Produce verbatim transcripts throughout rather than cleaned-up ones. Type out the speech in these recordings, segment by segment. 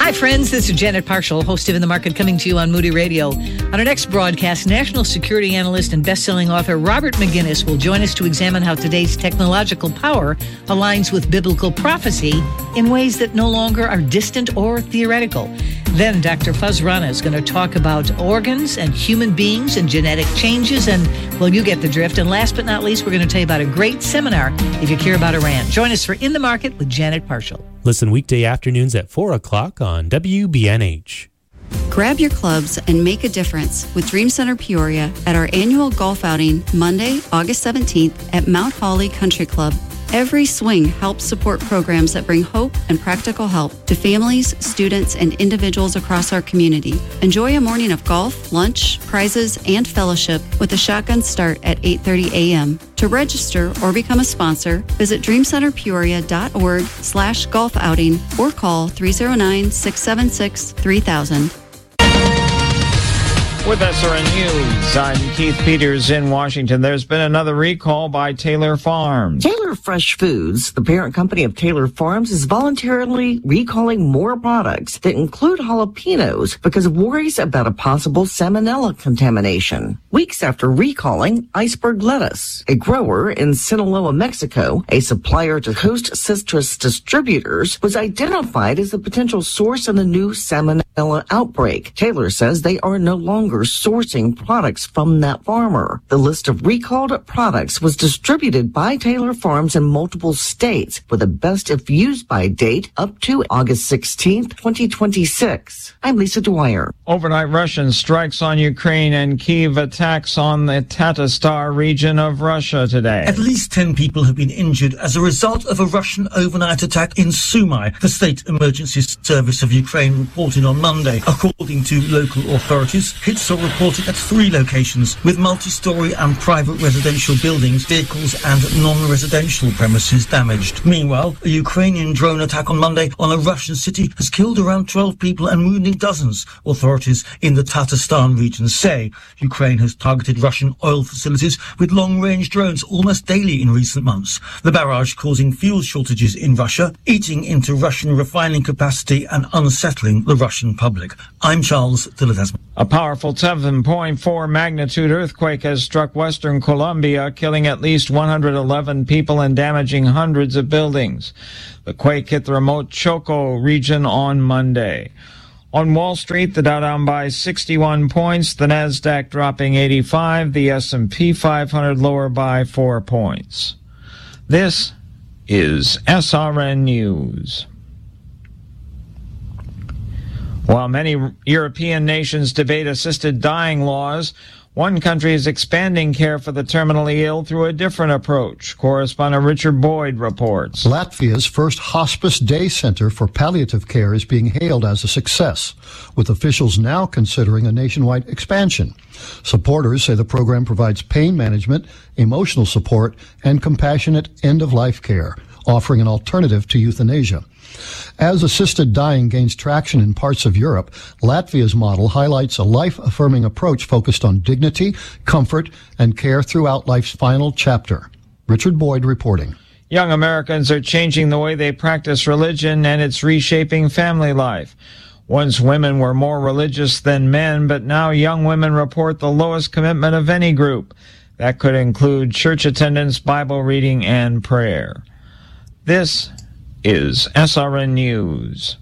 Hi, friends. This is Janet Parshall, host of In the Market, coming to you on Moody Radio. On our next broadcast, national security analyst and best-selling author Robert McGinnis will join us to examine how today's technological power aligns with biblical prophecy in ways that no longer are distant or theoretical. Then Doctor Fuz Rana is going to talk about organs and human beings and genetic changes, and, well, you get the drift. And last but not least, we're going to tell you about a great seminar if you care about Iran. Join us for In the Market with Janet Parshall. Listen weekday afternoons at four o'clock on W B N H. Grab your clubs and make a difference with Dream Center Peoria at our annual golf outing Monday, August seventeenth at Mount Holly Country Club. Every swing helps support programs that bring hope and practical help to families, students, and individuals across our community. Enjoy a morning of golf, lunch, prizes, and fellowship with a shotgun start at eight thirty a.m. To register or become a sponsor, visit dreamcenterpeoria.org slash golf outing or call three oh nine, six seven six, three thousand. With S R N News, I'm Keith Peters in Washington. There's been another recall by Taylor Farms. Taylor Fresh Foods, the parent company of Taylor Farms, is voluntarily recalling more products that include jalapenos because of worries about a possible salmonella contamination. Weeks after recalling iceberg lettuce, a grower in Sinaloa, Mexico, a supplier to Host Citrus Distributors, was identified as the potential source in the new salmonella outbreak. Taylor says they are no longer sourcing products from that farmer. The list of recalled products was distributed by Taylor Farms in multiple states with a best if used by date up to August sixteenth, twenty twenty-six. I'm Lisa Dwyer. Overnight Russian strikes on Ukraine and Kyiv attacks on the Tatarstan region of Russia today. At least ten people have been injured as a result of a Russian overnight attack in Sumy, the State Emergency Service of Ukraine reported on Monday. According to local authorities, hits are reported at three locations with multi-story and private residential buildings, vehicles and non-residential premises damaged. Meanwhile, a Ukrainian drone attack on Monday on a Russian city has killed around twelve people and wounded dozens, authorities in the Tatarstan region say. Ukraine has targeted Russian oil facilities with long-range drones almost daily in recent months. The barrage causing fuel shortages in Russia, eating into Russian refining capacity and unsettling the Russian public. I'm Charles Dillard. A powerful seven point four magnitude earthquake has struck western Colombia, killing at least one hundred eleven people and damaging hundreds of buildings. The quake hit the remote Choco region on Monday. On Wall Street, the Dow down by sixty-one points, the Nasdaq dropping eighty-five, the S and P five hundred lower by four points. This is S R N News. While many European nations debate assisted dying laws, one country is expanding care for the terminally ill through a different approach. Correspondent Richard Boyd reports. Latvia's first hospice day center for palliative care is being hailed as a success, with officials now considering a nationwide expansion. Supporters say the program provides pain management, emotional support, and compassionate end-of-life care, offering an alternative to euthanasia. As assisted dying gains traction in parts of Europe, Latvia's model highlights a life-affirming approach focused on dignity, comfort, and care throughout life's final chapter. Richard Boyd reporting. Young Americans are changing the way they practice religion, and it's reshaping family life. Once women were more religious than men, but now young women report the lowest commitment of any group. That could include church attendance, Bible reading, and prayer. This is S R N News.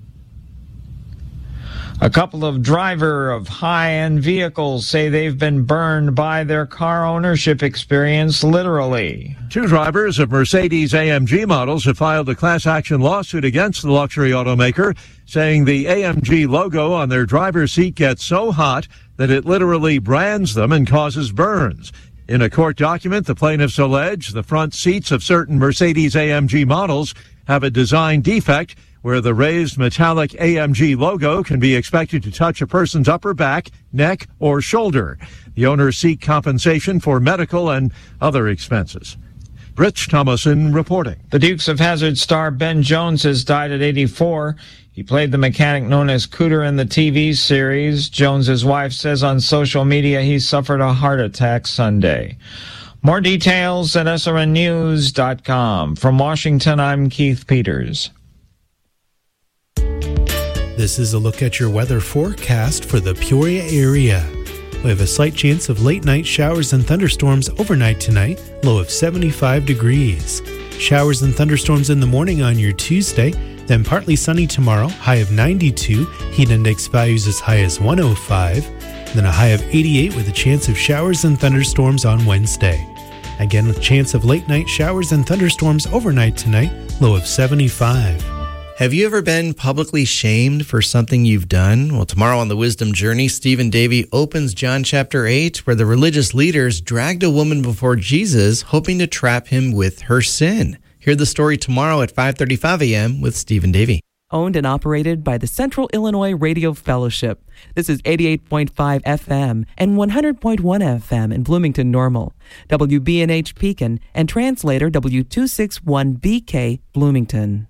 A couple of drivers of high-end vehicles say they've been burned by their car ownership experience, literally. Two drivers of Mercedes A M G models have filed a class action lawsuit against the luxury automaker, saying the A M G logo on their driver's seat gets so hot that it literally brands them and causes burns. In a court document, the plaintiffs allege the front seats of certain Mercedes A M G models have a design defect where the raised metallic A M G logo can be expected to touch a person's upper back, neck, or shoulder. The owners seek compensation for medical and other expenses. Rich Thomason reporting. The Dukes of Hazzard star Ben Jones has died at eighty-four. He played the mechanic known as Cooter in the T V series. Jones's wife says on social media he suffered a heart attack Sunday. More details at S R N news dot com. From Washington, I'm Keith Peters. This is a look at your weather forecast for the Peoria area. We have a slight chance of late night showers and thunderstorms overnight tonight, low of seventy-five degrees. Showers and thunderstorms in the morning on your Tuesday, then partly sunny tomorrow, high of ninety-two, heat index values as high as one oh five, then a high of eighty-eight with a chance of showers and thunderstorms on Wednesday. Again, with chance of late night showers and thunderstorms overnight tonight, low of seventy-five. Have you ever been publicly shamed for something you've done? Well, tomorrow on the Wisdom Journey, Stephen Davey opens John chapter eight, where the religious leaders dragged a woman before Jesus, hoping to trap him with her sin. Hear the story tomorrow at five thirty-five a.m. with Stephen Davey. Owned and operated by the Central Illinois Radio Fellowship. This is eighty-eight point five F M and one hundred point one F M in Bloomington Normal, W B N H Pekin, and translator W two sixty-one B K Bloomington.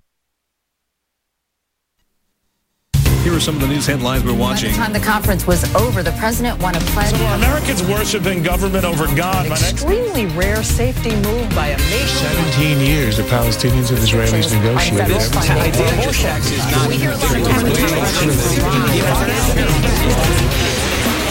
Here are some of the news headlines we're watching. By the time the conference was over, the president won a pledge. So are Americans worshiping government over God? Extremely rare safety move by a nation. Seventeen years the Palestinians and Israelis negotiated. We hear a lot of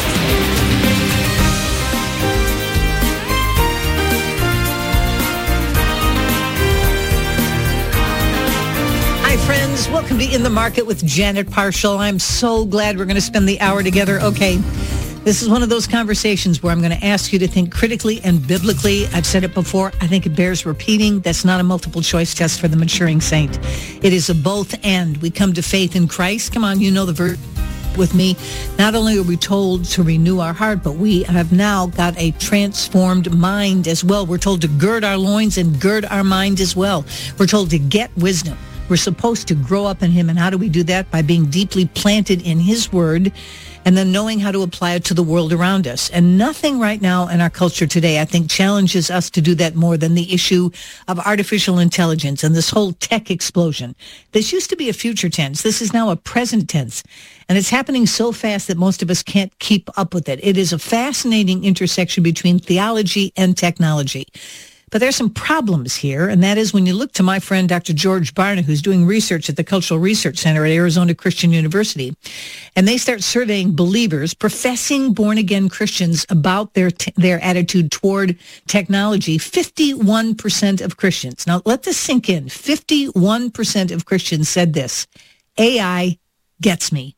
friends, welcome to In the Market with Janet Parshall. I'm so glad we're going to spend the hour together. Okay, this is one of those conversations where I'm going to ask you to think critically and biblically. I've said it before. I think it bears repeating. That's not a multiple choice test for the maturing saint. It is a both and. We come to faith in Christ. Come on, you know the verse with me. Not only are we told to renew our heart, but we have now got a transformed mind as well. We're told to gird our loins and gird our mind as well. We're told to get wisdom. We're supposed to grow up in him. And how do we do that? By being deeply planted in his word and then knowing how to apply it to the world around us. And nothing right now in our culture today, I think, challenges us to do that more than the issue of artificial intelligence and this whole tech explosion. This used to be a future tense. This is now a present tense. And it's happening so fast that most of us can't keep up with it. It is a fascinating intersection between theology and technology. But there's some problems here, and that is when you look to my friend Doctor George Barna, who's doing research at the Cultural Research Center at Arizona Christian University, and they start surveying believers, professing born-again Christians, about their t- their attitude toward technology. fifty-one percent of Christians, now let this sink in, fifty-one percent of Christians said this: A I gets me.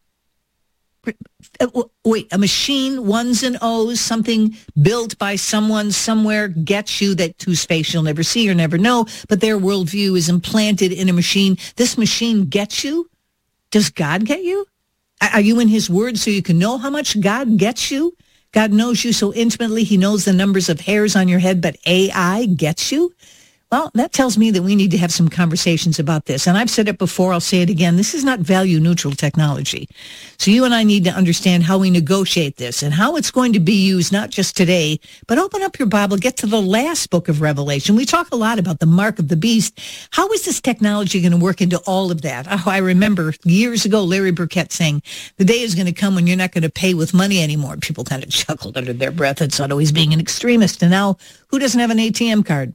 Wait, a machine, ones and O's, something built by someone somewhere gets you, that whose face you'll never see or never know, but their worldview is implanted in a machine. This machine gets you? Does God get you? Are you in his word so you can know how much God gets you? God knows you so intimately, he knows the numbers of hairs on your head, but A I gets you? Well, that tells me that we need to have some conversations about this. And I've said it before, I'll say it again. This is not value-neutral technology. So you and I need to understand how we negotiate this and how it's going to be used, not just today, but open up your Bible, get to the last book of Revelation. We talk a lot about the mark of the beast. How is this technology going to work into all of that? Oh, I remember years ago, Larry Burkett saying, the day is going to come when you're not going to pay with money anymore. People kind of chuckled under their breath and thought, oh, he's being an extremist. And now, who doesn't have an A T M card?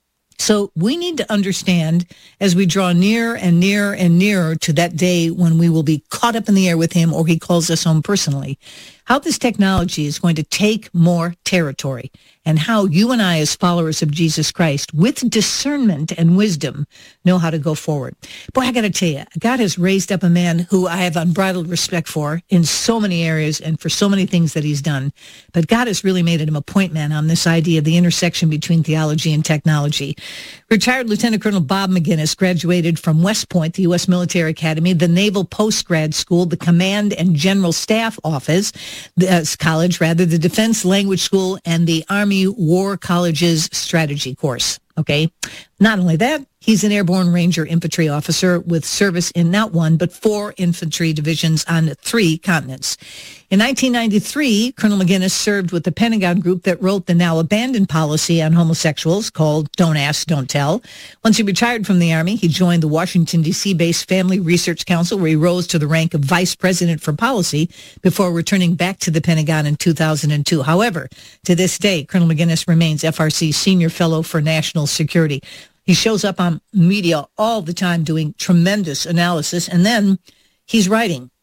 So we need to understand, as we draw nearer and nearer and nearer to that day when we will be caught up in the air with him, or he calls us home personally, how this technology is going to take more territory, and how you and I, as followers of Jesus Christ, with discernment and wisdom, know how to go forward. Boy, I got to tell you, God has raised up a man who I have unbridled respect for in so many areas and for so many things that he's done. But God has really made him a point man on this idea of the intersection between theology and technology. Retired Lieutenant Colonel Bob McGinnis graduated from West Point, the U S Military Academy, the Naval Postgrad School, the Command and General Staff Office, the uh, College, rather, the Defense Language School, and the Army War College's strategy course. Okay. Not only that, he's an airborne Ranger infantry officer with service in not one, but four infantry divisions on three continents. In nineteen ninety-three, Colonel McGinnis served with the Pentagon group that wrote the now abandoned policy on homosexuals called Don't Ask, Don't Tell. Once he retired from the Army, he joined the Washington, D C-based Family Research Council, where he rose to the rank of Vice President for Policy before returning back to the Pentagon in two thousand two. However, to this day, Colonel McGinnis remains F R C's Senior Fellow for National Security. He shows up on media all the time doing tremendous analysis, and then he's writing.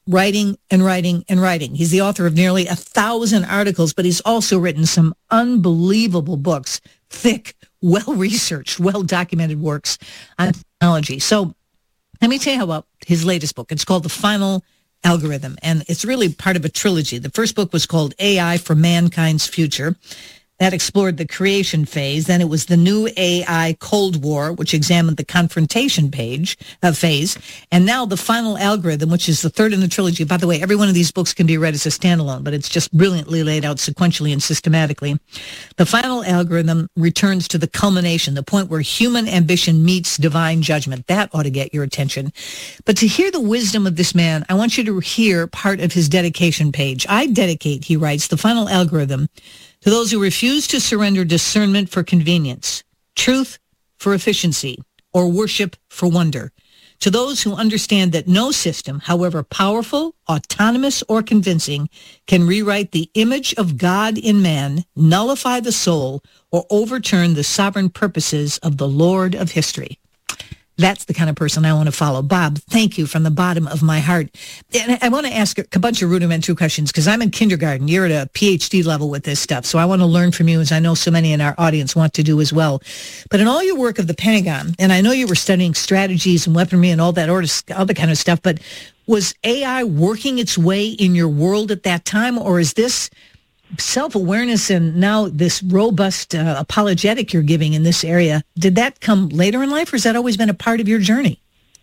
writing and writing and writing. He's the author of nearly a thousand articles, but he's also written some unbelievable books, thick, well-researched, well-documented works on technology. So let me tell you about his latest book. It's called The Final Algorithm, and it's really part of a trilogy. The first book was called A I for Mankind's Future. That explored the creation phase. Then it was the new A I Cold War, which examined the confrontation page uh, phase. And now the Final Algorithm, which is the third in the trilogy. By the way, every one of these books can be read as a standalone, but it's just brilliantly laid out sequentially and systematically. The Final Algorithm returns to the culmination, the point where human ambition meets divine judgment. That ought to get your attention. But to hear the wisdom of this man, I want you to hear part of his dedication page. I dedicate, he writes, the Final Algorithm to those who refuse to surrender discernment for convenience, truth for efficiency, or worship for wonder. To those who understand that no system, however powerful, autonomous, or convincing, can rewrite the image of God in man, nullify the soul, or overturn the sovereign purposes of the Lord of history. That's the kind of person I want to follow. Bob, thank you from the bottom of my heart. And I want to ask a bunch of rudimentary questions because I'm in kindergarten. You're at a P H D level with this stuff. So I want to learn from you, as I know so many in our audience want to do as well. But in all your work of the Pentagon, and I know you were studying strategies and weaponry and all that other kind of stuff, but was A I working its way in your world at that time? Or is this self-awareness and now this robust uh, apologetic you're giving in this area, did that come later in life, or has that always been a part of your journey?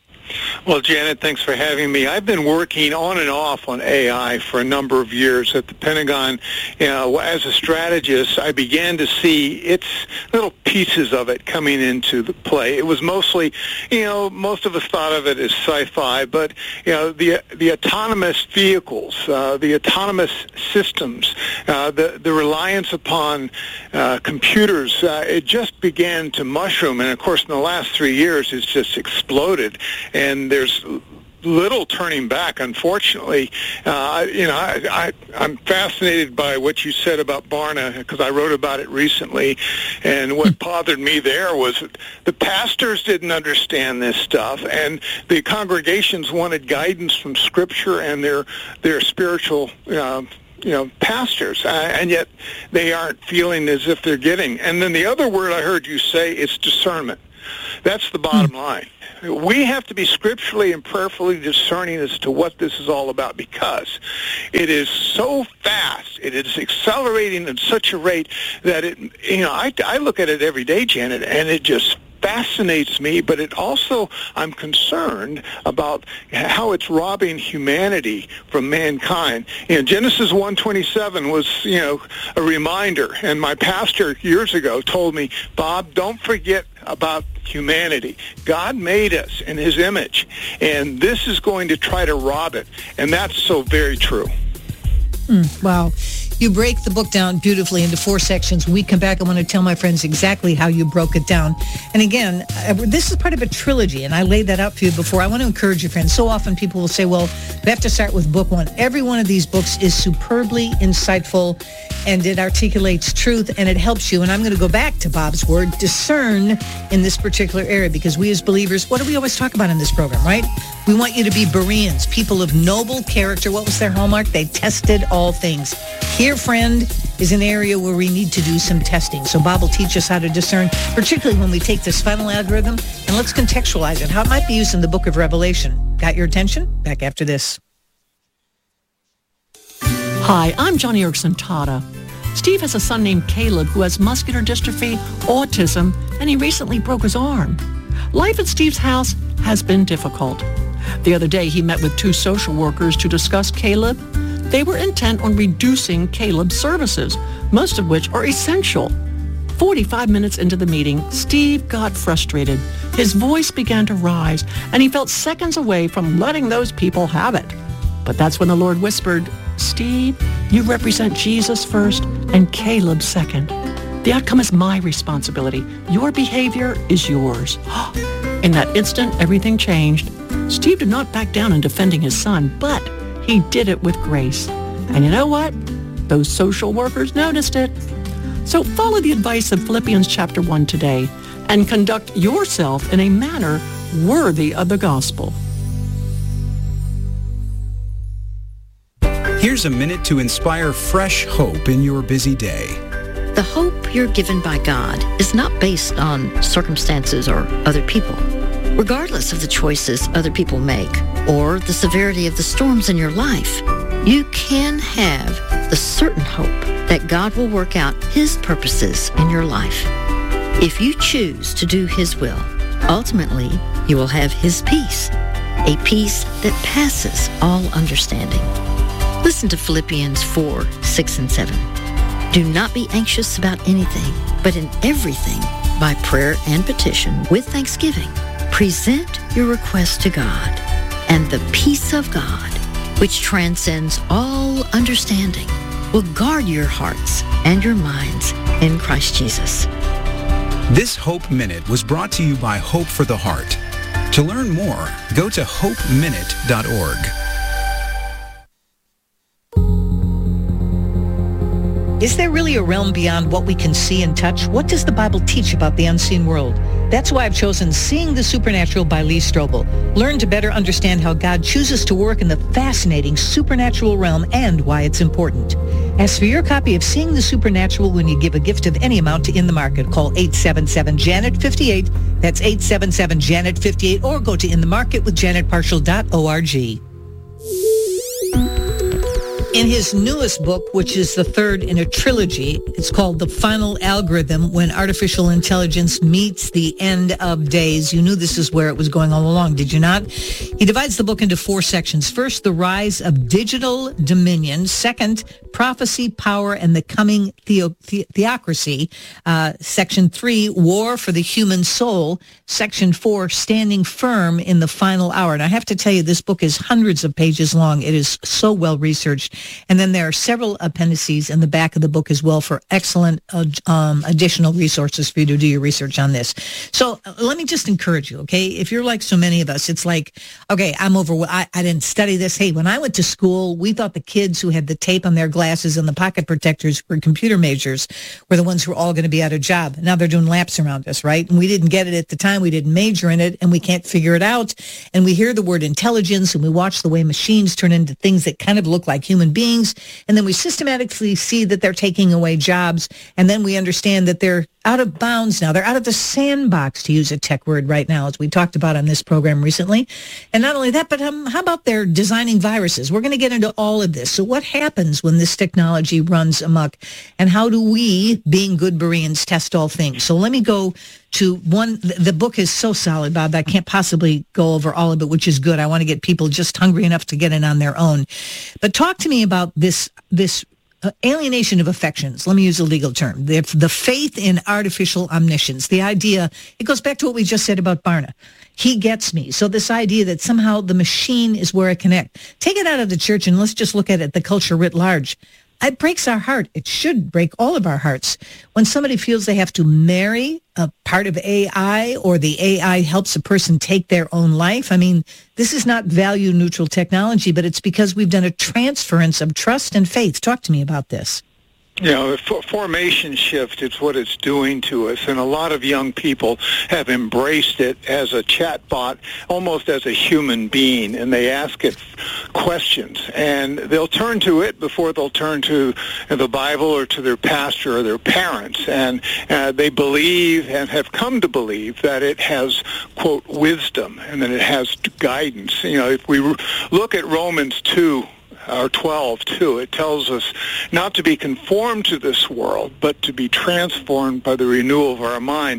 Well, Janet, thanks for having me. I've been working on and off on A I for a number of years at the Pentagon. You know, as a strategist, I began to see its little pieces of it coming into the play. It was mostly, you know, most of us thought of it as sci-fi, but, you know, the the autonomous vehicles, uh, the autonomous systems, uh, the, the reliance upon uh, computers, uh, it just began to mushroom. And, of course, in the last three years, it's just exploded. And there's little turning back, unfortunately. Uh, you know, I, I, I'm fascinated by what you said about Barna, because I wrote about it recently. And what bothered me there was the pastors didn't understand this stuff, and the congregations wanted guidance from Scripture and their their spiritual uh, you know, pastors, uh, and yet they aren't feeling as if they're getting. And then the other word I heard you say is discernment. That's the bottom line. We have to be scripturally and prayerfully discerning as to what this is all about, because it is so fast. It is accelerating at such a rate that it, you know, I, I look at it every day, Janet, and it just fascinates me, but it also, I'm concerned about how it's robbing humanity from mankind. You know, Genesis one twenty-seven was, you know, a reminder, and my pastor years ago told me, Bob, don't forget about humanity. God made us in his image, and this is going to try to rob it, and that's so very true. Mm, wow. You break the book down beautifully into four sections. When we come back, I want to tell my friends exactly how you broke it down. And again, this is part of a trilogy, and I laid that out for you before. I want to encourage you, friends. So often people will say, well, we have to start with book one. Every one of these books is superbly insightful, and it articulates truth, and it helps you. And I'm going to go back to Bob's word, discern in this particular area, because we as believers, what do we always talk about in this program, right? We want you to be Bereans, people of noble character. What was their hallmark? They tested all things. Here, friend, is an area where we need to do some testing. So Bob will teach us how to discern, particularly when we take this final algorithm, and let's contextualize it, how it might be used in the book of Revelation. Got your attention? Back after this. Hi, I'm Johnny Erickson Tata. Steve has a son named Caleb who has muscular dystrophy, autism, and he recently broke his arm. Life at Steve's house has been difficult. The other day, he met with two social workers to discuss Caleb. They were intent on reducing Caleb's services, most of which are essential. forty-five minutes into the meeting, Steve got frustrated. His voice began to rise, and he felt seconds away from letting those people have it. But that's when the Lord whispered, Steve, you represent Jesus first and Caleb second. The outcome is my responsibility. Your behavior is yours. In that instant, everything changed. Steve did not back down in defending his son, but he did it with grace. And you know what? Those social workers noticed it. So follow the advice of Philippians chapter one today and conduct yourself in a manner worthy of the gospel. Here's a minute to inspire fresh hope in your busy day. The hope you're given by God is not based on circumstances or other people. Regardless of the choices other people make or the severity of the storms in your life, you can have the certain hope that God will work out His purposes in your life. If you choose to do His will, ultimately you will have His peace, a peace that passes all understanding. Listen to Philippians four, six, and seven. Do not be anxious about anything, but in everything, by prayer and petition, with thanksgiving, present your request to God, and the peace of God, which transcends all understanding, will guard your hearts and your minds in Christ Jesus. This Hope Minute was brought to you by Hope for the Heart. To learn more, go to hope minute dot org. Is there really a realm beyond what we can see and touch? What does the Bible teach about the unseen world? That's why I've chosen Seeing the Supernatural by Lee Strobel. Learn to better understand how God chooses to work in the fascinating supernatural realm and why it's important. Ask for your copy of Seeing the Supernatural when you give a gift of any amount to In the Market. Call eight seven seven, Janet fifty-eight. That's eight seven seven, Janet fifty-eight. Or go to in the market with janet partial dot org. In his newest book, which is the third in a trilogy, it's called The Final Algorithm, When Artificial Intelligence Meets the End of Days. You knew this is where it was going all along, did you not? He divides the book into four sections. First, the rise of digital dominion. Second, prophecy, power, and the coming theo- the- theocracy. Uh, section three, war for the human soul. Section four, standing firm in the final hour. And I have to tell you, this book is hundreds of pages long. It is so well researched. And then there are several appendices in the back of the book as well for excellent uh, um, additional resources for you to do your research on this. So uh, let me just encourage you, okay? If you're like so many of us, it's like, okay, I'm over, I, I didn't study this. Hey, when I went to school, we thought the kids who had the tape on their glasses and the pocket protectors were computer majors were the ones who were all going to be out of job. Now they're doing laps around us, right? And we didn't get it at the time. We didn't major in it, and we can't figure it out. And we hear the word intelligence, and we watch the way machines turn into things that kind of look like human beings, and then we systematically see that they're taking away jobs, and then we understand that they're out of bounds now. They're out of the sandbox, to use a tech word right now, as we talked about on this program recently. And not only that, but um, how about they're designing viruses? We're going to get into all of this. So what happens when this technology runs amok, and how do we, being good Bereans, test all things? So let me go to one. The book is so solid, Bob, that I can't possibly go over all of it, which is good. I want to get people just hungry enough to get in on their own. But talk to me about this this uh, alienation of affections. Let me use a legal term. The, the faith in artificial omniscience. The idea, it goes back to what we just said about Barna. He gets me. So this idea that somehow the machine is where I connect. Take it out of the church and let's just look at it, the culture writ large. It breaks our heart. It should break all of our hearts when somebody feels they have to marry a part of A I, or the A I helps a person take their own life. I mean, this is not value neutral technology, but it's because we've done a transference of trust and faith. Talk to me about this. You know, the formation shift is what it's doing to us, and a lot of young people have embraced it as a chatbot, almost as a human being, and they ask it questions, and they'll turn to it before they'll turn to the Bible or to their pastor or their parents, and uh, they believe and have come to believe that it has, quote, wisdom, and that it has guidance. You know, if we look at Romans two, or twelve, too, it tells us not to be conformed to this world, but to be transformed by the renewal of our mind.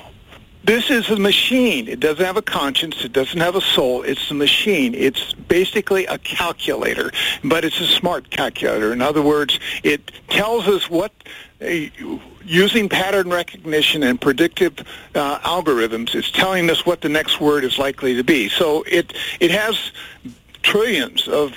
This is a machine. It doesn't have a conscience. It doesn't have a soul. It's a machine. It's basically a calculator, but it's a smart calculator. In other words, it tells us what, uh, using pattern recognition and predictive uh, algorithms, it's telling us what the next word is likely to be. So it it has trillions of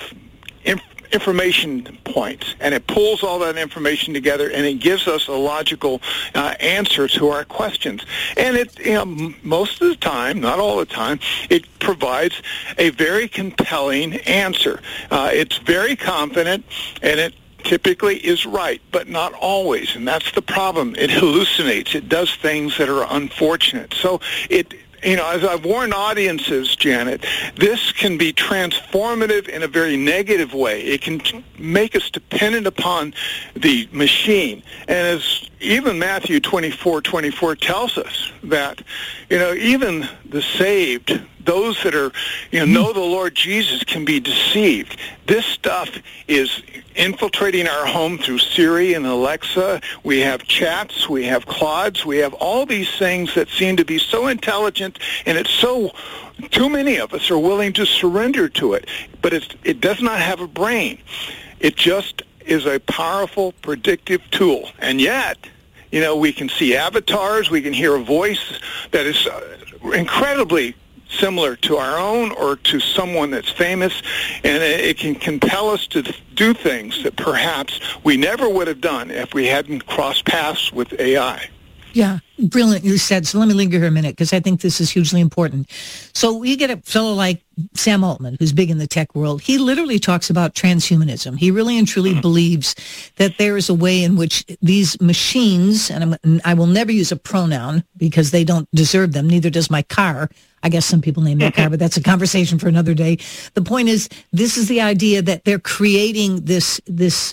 information points, and it pulls all that information together, and it gives us a logical uh, answer to our questions. And it, you know, most of the time, not all the time, it provides a very compelling answer. Uh, it's very confident, and it typically is right, but not always, and that's the problem. It hallucinates. It does things that are unfortunate. So it You know, as I've warned audiences, Janet, this can be transformative in a very negative way. It can make us dependent upon the machine. And as even Matthew twenty-four twenty-four tells us that, you know, even the saved, those that are, you know, know the Lord Jesus can be deceived. This stuff is infiltrating our home through Siri and Alexa. We have chats, we have Claudes, we have all these things that seem to be so intelligent, and it's so, too many of us are willing to surrender to it. But it's, it does not have a brain. It just is a powerful predictive tool. And yet, you know, we can see avatars, we can hear a voice that is incredibly similar to our own or to someone that's famous, and it can compel us to do things that perhaps we never would have done if we hadn't crossed paths with A I. Yeah, brilliantly said. So let me linger here a minute because I think this is hugely important. So you get a fellow like Sam Altman, who's big in the tech world. He literally talks about transhumanism. He really and truly believes that there is a way in which these machines, and I'm, I will never use a pronoun because they don't deserve them, neither does my car. I guess some people name their car, but that's a conversation for another day. The point is, this is the idea that they're creating this this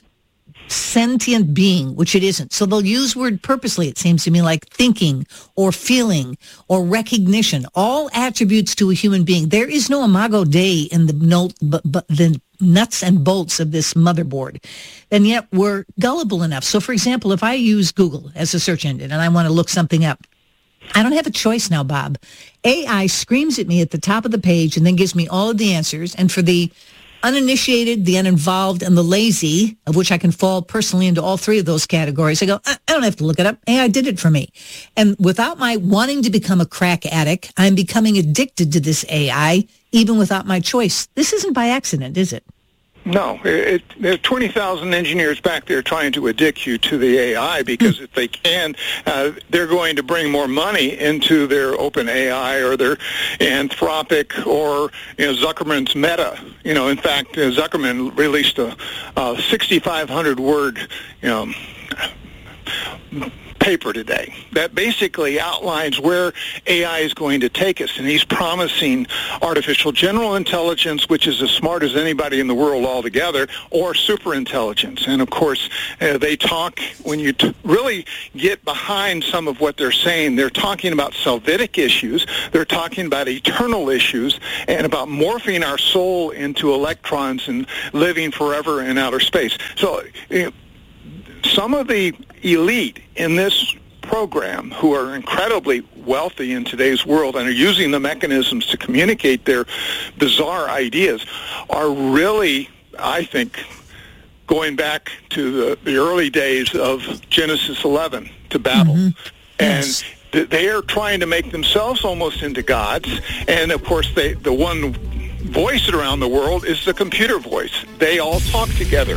sentient being, which it isn't. So they'll use word purposely, it seems to me, like thinking or feeling or recognition, all attributes to a human being. There is no imago Dei in the, note, but, but the nuts and bolts of this motherboard. And yet we're gullible enough. So, for example, if I use Google as a search engine and I want to look something up, I don't have a choice now, Bob. A I screams at me at the top of the page and then gives me all of the answers. And for the uninitiated, the uninvolved, and the lazy, of which I can fall personally into all three of those categories, I go, I don't have to look it up. A I did it for me. And without my wanting to become a crack addict, I'm becoming addicted to this A I, even without my choice. This isn't by accident, is it? No, it, it, there are twenty thousand engineers back there trying to addict you to the A I because if they can, uh, they're going to bring more money into their open A I or their Anthropic or, you know, Zuckerman's Meta. You know, in fact, uh, Zuckerman released a, a sixty-five hundred word, you know, paper today that basically outlines where A I is going to take us, and he's promising artificial general intelligence, which is as smart as anybody in the world altogether, or super intelligence. And of course, uh, they talk, when you t- really get behind some of what they're saying, they're talking about Salvific issues, they're talking about eternal issues, and about morphing our soul into electrons and living forever in outer space. So, you know, some of the elite in this program who are incredibly wealthy in today's world and are using the mechanisms to communicate their bizarre ideas are really, I think, going back to the, the early days of Genesis eleven, to Babel. Mm-hmm. Yes. And th- they are trying to make themselves almost into gods. And, of course, they, the one voice around the world is the computer voice. They all talk together.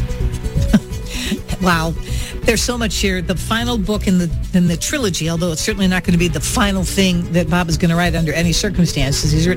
Wow. There's so much here. The final book in the in the trilogy, although it's certainly not going to be the final thing that Bob is going to write under any circumstances. He's written